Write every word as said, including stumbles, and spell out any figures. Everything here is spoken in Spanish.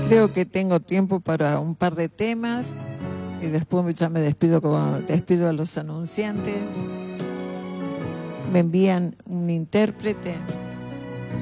Creo que tengo tiempo para un par de temas y después ya me despido, con, despido a los anunciantes. Me envían un intérprete.